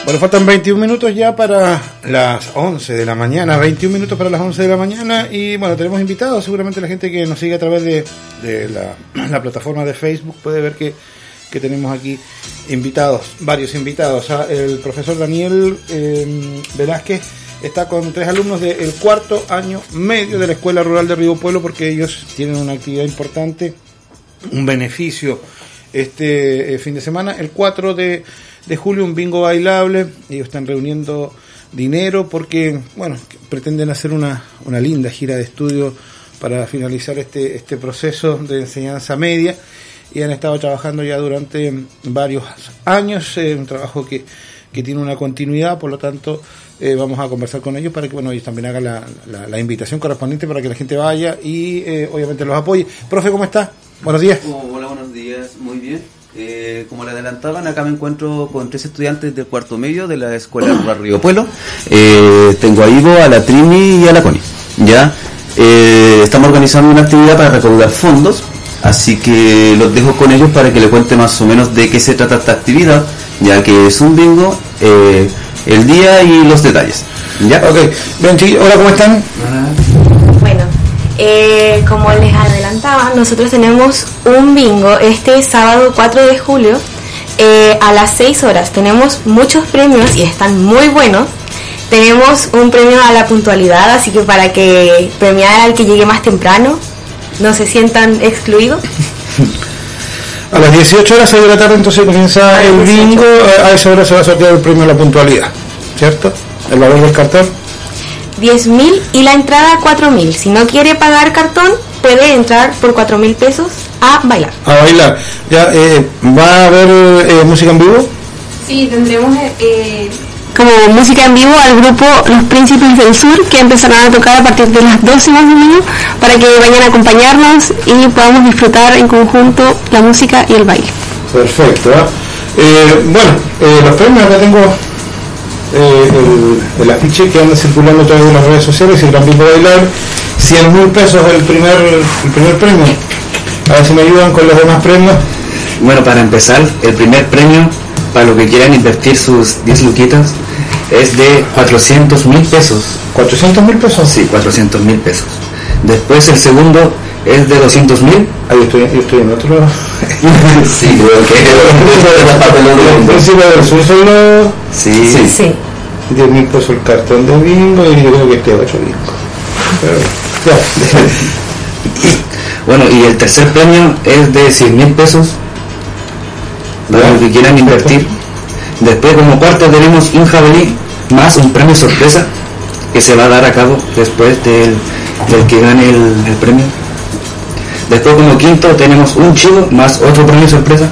Bueno, faltan 21 minutos ya para las 11 de la mañana, 21 minutos para las 11 de la mañana y bueno, tenemos invitados, seguramente la gente que nos sigue a través de la plataforma de Facebook puede ver que tenemos aquí invitados, varios invitados. El profesor Daniel Velázquez está con 3 alumnos del cuarto año medio de la Escuela Rural de Río Pueblo porque ellos tienen una actividad importante, un beneficio este fin de semana, el 4 de julio, un bingo bailable. Ellos están reuniendo dinero porque, bueno, pretenden hacer una linda gira de estudio para finalizar este proceso de enseñanza media y han estado trabajando ya durante varios años, un trabajo que tiene una continuidad, por lo tanto vamos a conversar con ellos para que, bueno, ellos también hagan la invitación correspondiente para que la gente vaya y obviamente los apoye. Profe, ¿cómo está? Buenos días. Hola, buenos días, muy bien. Como le adelantaban, acá me encuentro con 3 estudiantes del cuarto medio de la Escuela Rural Río Pueblo. Tengo a Ivo, a la Trini y a la Connie. Ya estamos organizando una actividad para recaudar fondos, así que los dejo con ellos para que le cuente más o menos de qué se trata esta actividad, ya que es un bingo, el día y los detalles. ¿Ya? Ok, bien, chicos, hola, ¿cómo están? Bueno, como les adelantaba, nosotros tenemos un bingo este sábado 4 de julio a las 6 horas. Tenemos muchos premios y están muy buenos. Tenemos un premio a la puntualidad, así que para que premiar al que llegue más temprano, no se sientan excluidos. A las 18 horas, 6 de la tarde, entonces comienza el bingo. A esa hora se va a sortear el premio a la puntualidad, ¿cierto? El valor del cartón 10.000 y la entrada 4.000. Si no quiere pagar cartón, puede entrar por 4.000 pesos a bailar. A bailar. Ya, ¿va a haber música en vivo? Sí, tendremos como música en vivo al grupo Los Príncipes del Sur, que empezarán a tocar a partir de las 12 más o menos, para que vayan a acompañarnos y podamos disfrutar en conjunto la música y el baile. Perfecto. Bueno, los premios, acá tengo el afiche que anda circulando a través de las redes sociales, el Gran Bingo Bailar, 100.000 pesos el primer premio. A ver si me ayudan con los demás premios. Bueno, para empezar, el primer premio, para los que quieran invertir sus 10 luquitas, es de 400.000 pesos. ¿400.000 pesos? Sí, 400.000 pesos. Después el segundo es de 200.000. Ahí estoy en otro. Sí, creo que el príncipe del sur son los... Sí. 10.000 pesos el cartón de bingo y yo creo que este 8 bingo. Pero, ya. Bueno, y el tercer premio es de 100.000 pesos para los que quieran invertir. Después, como cuarto, tenemos un jabalí más un premio sorpresa que se va a dar a cabo después del que gane el premio. Después, como quinto, tenemos un chivo más otro premio sorpresa.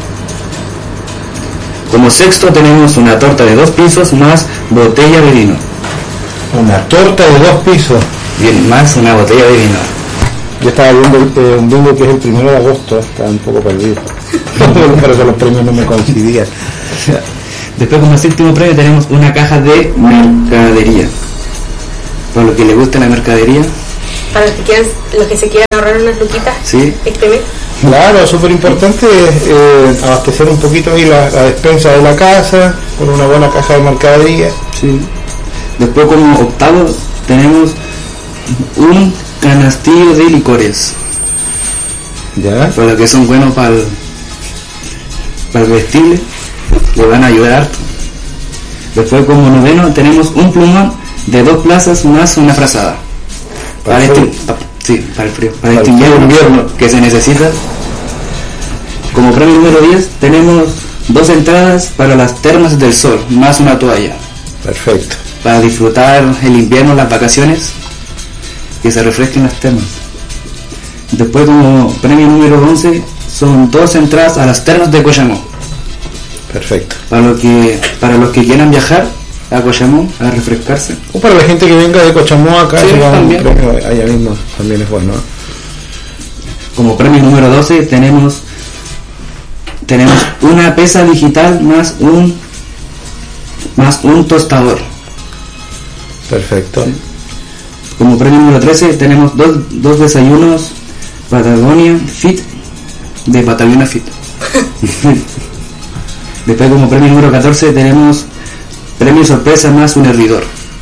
Como sexto, tenemos una torta de 2 pisos más botella de vino. Una torta de 2 pisos. Bien, más una botella de vino. Yo estaba viendo un bingo que es el 1 de agosto, estaba un poco perdido. Por eso los premios no me coincidían. Después, como séptimo premio, tenemos una caja de mercadería. Para los que les guste la mercadería. Para los que se quieran ahorrar unas luquitas, sí, este mes. Claro, súper importante abastecer un poquito ahí la despensa de la casa con una buena caja de mercadería. Sí. Después, como octavo, tenemos un canastillo de licores. Ya. Para los que son buenos para el vestible, le van a ayudar harto. Después, como noveno, tenemos un plumón de 2 plazas más una frazada. Para el frío. Para este invierno que se necesita. Como premio número 10 tenemos 2 entradas para las termas del sol más una toalla. Perfecto. Para disfrutar el invierno, las vacaciones, que se refresquen las termas. Después, como premio número 11 son 2 entradas a las termas de Coyamó. Perfecto. Para los que quieran viajar a Coyamó a refrescarse. O para la gente que venga de Cochamó acá, sí, también. Un premio allá mismo también es bueno. Como premio número 12 tenemos una pesa digital más un tostador. Perfecto. Como premio número 13 tenemos dos desayunos Patagonia Fit de Patagonia Fit. Después, como premio número 14 tenemos premio sorpresa más un hervidor.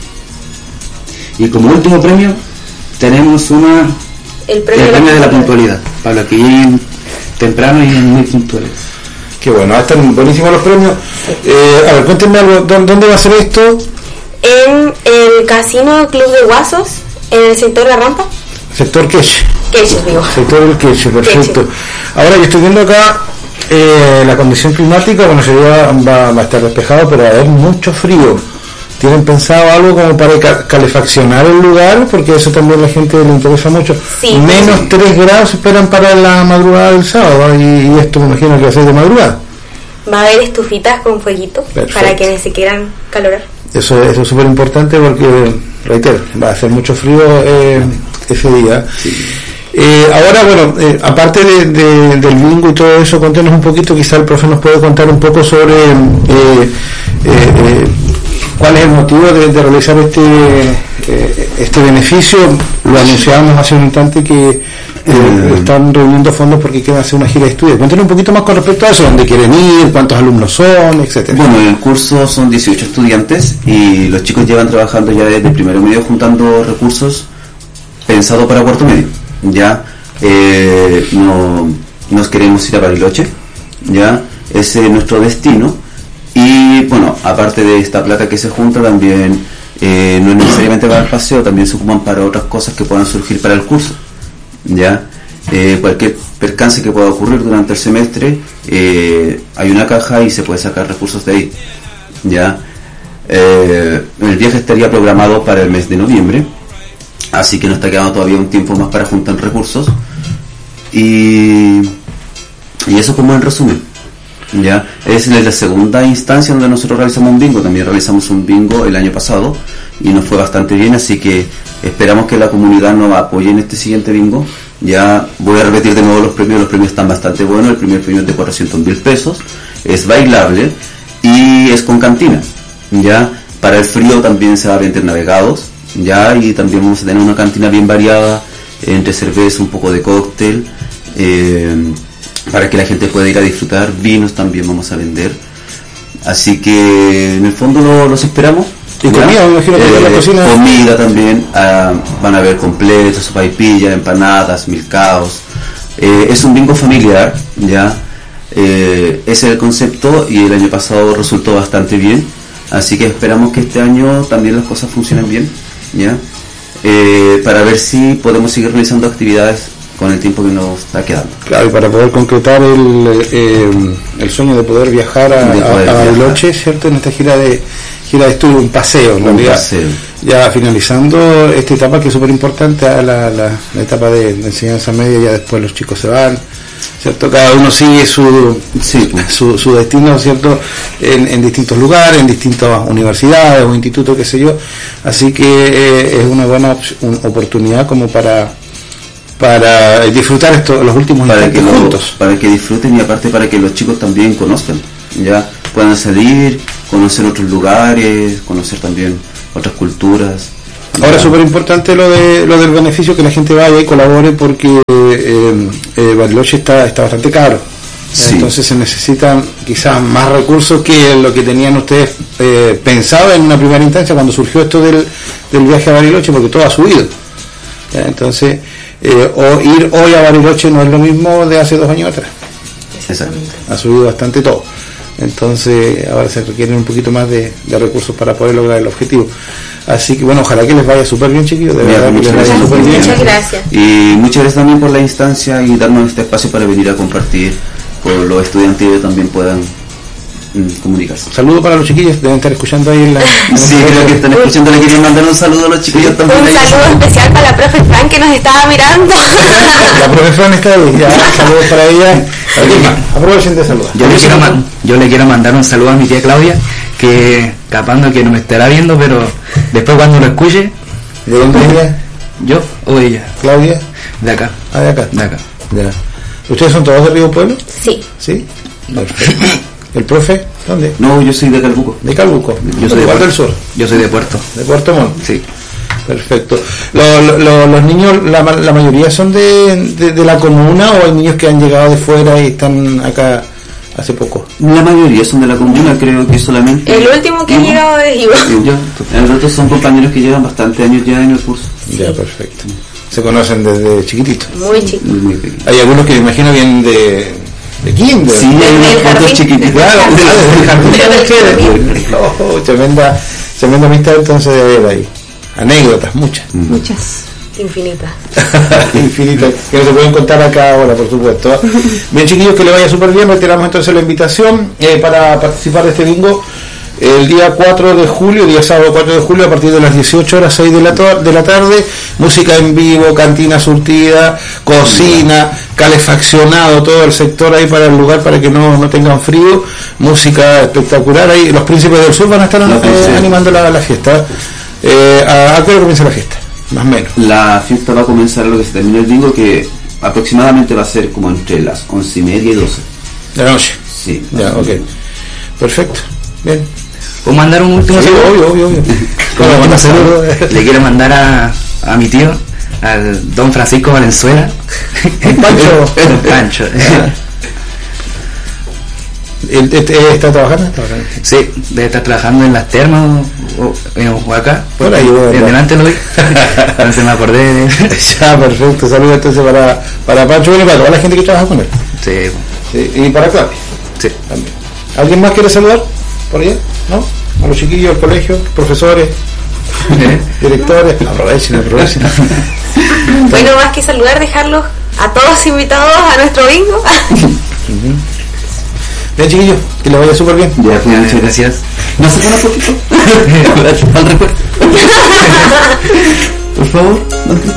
Y como último premio tenemos el premio de la puntualidad, para los que lleguen temprano y muy puntuales. Qué bueno, están buenísimos los premios. A ver, cuéntenme algo, ¿dónde va a ser esto? En el Casino Club de Guasos, en el sector La Rampa. Sector Queche. Queche, digo. Sector del Queche, perfecto. Queche. Ahora yo estoy viendo acá la condición climática, bueno, va a estar despejado, pero va a haber mucho frío. ¿Tienen pensado algo como para calefaccionar el lugar? Porque eso también a la gente le interesa mucho. Sí, menos sí. 3 grados se esperan para la madrugada del sábado, y esto me imagino que va a ser de madrugada. Va a haber estufitas con fueguito. Perfecto. Para quienes se quieran calorar. Eso es súper importante porque, reitero, va a hacer mucho frío ese día. Sí. Ahora, bueno, aparte del bingo y todo eso, cuéntenos un poquito, quizá el profe nos puede contar un poco sobre cuál es el motivo de realizar este beneficio. Lo anunciábamos hace un instante que están reuniendo fondos porque quieren hacer una gira de estudio. Cuéntenos un poquito más con respecto a eso, dónde quieren ir, cuántos alumnos son, etcétera. Bueno, en el curso son 18 estudiantes y los chicos llevan trabajando ya desde primero medio juntando recursos pensados para cuarto medio. Ya nos queremos ir a Bariloche, ya ese es nuestro destino. Y bueno, aparte de esta plata que se junta, también no es necesariamente para el paseo, también se ocupan para otras cosas que puedan surgir para el curso. Ya cualquier percance que pueda ocurrir durante el semestre, hay una caja y se puede sacar recursos de ahí. Ya el viaje estaría programado para el mes de noviembre, así que nos está quedando todavía un tiempo más para juntar recursos, y eso como en resumen. Ya es la segunda instancia donde nosotros realizamos un bingo. También realizamos un bingo el año pasado y nos fue bastante bien, así que esperamos que la comunidad nos apoye en este siguiente bingo. Ya voy a repetir de nuevo los premios están bastante buenos. El primer premio es de 400.000 pesos, es bailable y es con cantina. Ya para el frío también se va a vender navegados, ya, y también vamos a tener una cantina bien variada entre cerveza, un poco de cóctel, para que la gente pueda ir a disfrutar. Vinos también vamos a vender, así que en el fondo los esperamos. Y comida, me imagino que la cocina. Comida también, van a haber completos, sopaipillas, empanadas, milcaos. Es un bingo familiar, ya. Ese es el concepto y el año pasado resultó bastante bien, así que esperamos que este año también las cosas funcionen bien, ya. Para ver si podemos seguir realizando actividades con el tiempo que nos está quedando. Claro, y para poder concretar el sueño de poder viajar a Bariloche, ¿cierto? En esta gira de estudio, un paseo, en realidad. Ya finalizando esta etapa que es súper importante, la etapa de enseñanza media, ya después los chicos se van, ¿cierto? Cada uno sigue su destino, ¿cierto? En distintos lugares, en distintas universidades o institutos, qué sé yo. Así que es una buena oportunidad como para disfrutar los últimos instantes juntos. Para que disfruten, y aparte para que los chicos también conozcan, ya puedan salir, conocer otros lugares, conocer también otras culturas. Ahora es súper importante lo del beneficio, que la gente vaya y colabore, porque Bariloche está bastante caro. Sí. Entonces se necesitan quizás más recursos que lo que tenían ustedes pensado en una primera instancia cuando surgió esto del viaje a Bariloche, porque todo ha subido. Entonces o ir hoy a Bariloche no es lo mismo de hace 2 años atrás. Exactamente. Ha subido bastante todo. Entonces ahora se requieren un poquito más de recursos para poder lograr el objetivo. Así que bueno, ojalá que les vaya súper bien, chiquillos, de verdad que les vaya súper bien. Muchas gracias. Y muchas gracias también por la instancia y darnos este espacio para venir a compartir con los estudiantes que también puedan comunicarse. Saludos para los chiquillos, deben estar escuchando ahí en la... Sí, creo que están escuchando. Le quería mandar un saludo a los chiquillos también. Un saludo especial para la profe Fran, que nos estaba mirando. La profe Fran está ahí, ya, saludos para ella. Aprovechen de saludar. Yo le quiero mandar un saludo a mi tía Claudia, que capaz que no me estará viendo, pero después cuando lo escuche... ¿De dónde es ella? ¿Yo o ella? ¿Claudia? De acá. Ah, de acá. De acá. Ya. ¿Ustedes son todos de Río Pueblo? Sí. ¿Sí? Perfecto. ¿El profe? ¿Dónde? No, yo soy de Calbuco. ¿De Calbuco? Yo soy de Puerto del Sur. Yo soy de Puerto. ¿De Puerto Montt? Sí. Perfecto. ¿Los niños, la mayoría son de la comuna, o hay niños que han llegado de fuera y están acá hace poco. La mayoría son de la comuna, creo que solamente... El último que ha llegado es Ivo. Los otros son compañeros que llevan bastante años ya en el curso. Ya, perfecto. Se conocen desde chiquititos. Muy chiquitos. Hay algunos que me imagino vienen de kinder. Sí, hay unos cuantos chiquititos. Claro, tremenda amistad entonces de haber ahí. Anécdotas, muchas. Muchas. Infinitas. Infinitas, que no se pueden contar acá ahora, por supuesto. Bien, chiquillos, que le vaya súper bien. Retiramos entonces la invitación para participar de este bingo el día 4 de julio, día sábado 4 de julio, a partir de las 18 horas, 6 de la tarde. Música en vivo, cantina surtida, cocina, calefaccionado, todo el sector ahí para el lugar, para que no tengan frío. Música espectacular. Ahí los Príncipes del Sur van a estar animando la fiesta. ¿A qué hora comienza la fiesta? Más o menos. La fiesta va a comenzar a lo que se termina el bingo, que aproximadamente va a ser como entre las 11:30 y 12 de la noche. Sí. Ya, ok. Perfecto. Bien. ¿Puedo mandar un último saludo? Obvio. Le quiero mandar a mi tío, al don Francisco Valenzuela. Pancho. ¿Está trabajando? Sí, debe estar trabajando en las termas o acá. Por ahí, delante lo vi. Entonces me acordé de... Ya, perfecto. Saludos entonces para Pancho y para toda la gente que trabaja con él. Sí. Y para Claudia. Sí. También. ¿Alguien más quiere saludar por allá? ¿No? A los chiquillos del colegio, profesores, directores. Aprovechen. Bueno, más que saludar, dejarlos a todos invitados a nuestro bingo. Bien, chiquillos, que les vaya súper bien. Ya, muchas gracias. ¿No se pone poquito? Al recuerdo. Por favor.